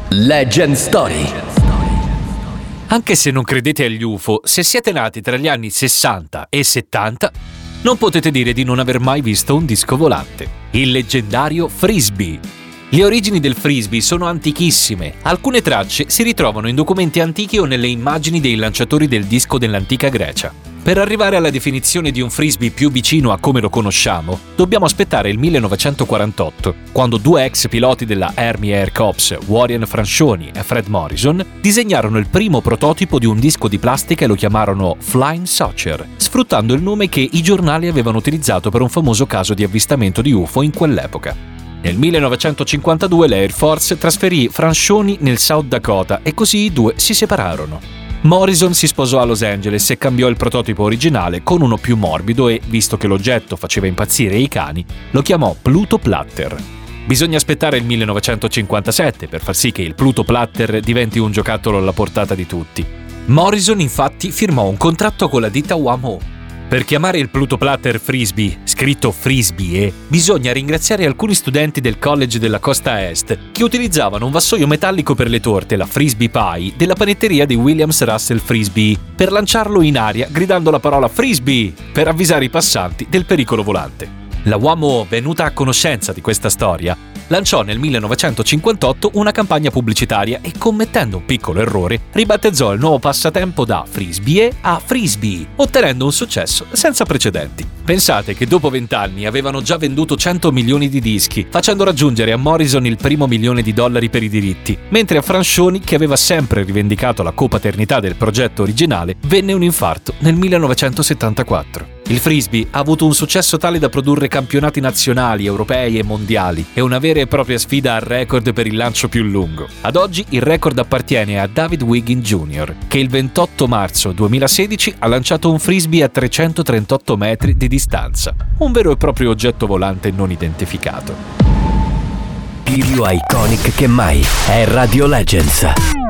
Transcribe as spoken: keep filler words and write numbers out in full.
Legend Story. Anche se non credete agli U F O, se siete nati tra gli anni sessanta e settanta, non potete dire di non aver mai visto un disco volante. Il leggendario Frisbee. Le origini del Frisbee sono antichissime. Alcune tracce si ritrovano in documenti antichi o nelle immagini dei lanciatori del disco dell'antica Grecia. Per arrivare alla definizione di un Frisbee più vicino a come lo conosciamo, dobbiamo aspettare il millenovecentoquarantotto, quando due ex piloti della Army Air Corps, Warren Franchioni e Fred Morrison, disegnarono il primo prototipo di un disco di plastica e lo chiamarono Flying Saucer, sfruttando il nome che i giornali avevano utilizzato per un famoso caso di avvistamento di U F O in quell'epoca. Nel millenovecentocinquantadue l'Air Force trasferì Franchioni nel South Dakota e così i due si separarono. Morrison si sposò a Los Angeles e cambiò il prototipo originale con uno più morbido e, visto che l'oggetto faceva impazzire i cani, lo chiamò Pluto Platter. Bisogna aspettare il millenovecentocinquantasette per far sì che il Pluto Platter diventi un giocattolo alla portata di tutti. Morrison infatti firmò un contratto con la ditta Wham-O. Per chiamare il Pluto Platter Frisbee, scritto Frisbee, bisogna ringraziare alcuni studenti del college della costa est che utilizzavano un vassoio metallico per le torte, la Frisbee Pie, della panetteria di Williams Russell Frisbee, per lanciarlo in aria gridando la parola Frisbee per avvisare i passanti del pericolo volante. La Wham-O, venuta a conoscenza di questa storia, lanciò nel millenovecentocinquantotto una campagna pubblicitaria e, commettendo un piccolo errore, ribattezzò il nuovo passatempo da Frisbee a Frisbee, ottenendo un successo senza precedenti. Pensate che dopo vent'anni avevano già venduto cento milioni di dischi, facendo raggiungere a Morrison il primo milione di dollari per i diritti, mentre a Franchioni, che aveva sempre rivendicato la copaternità del progetto originale, venne un infarto nel millenovecentosettantaquattro. Il Frisbee ha avuto un successo tale da produrre campionati nazionali, europei e mondiali e una vera e propria sfida al record per il lancio più lungo. Ad oggi il record appartiene a David Wiggin Junior, che il ventotto marzo duemilasedici ha lanciato un Frisbee a trecentotrentotto metri di distanza, un vero e proprio oggetto volante non identificato. Più iconic che mai è Radio Legends.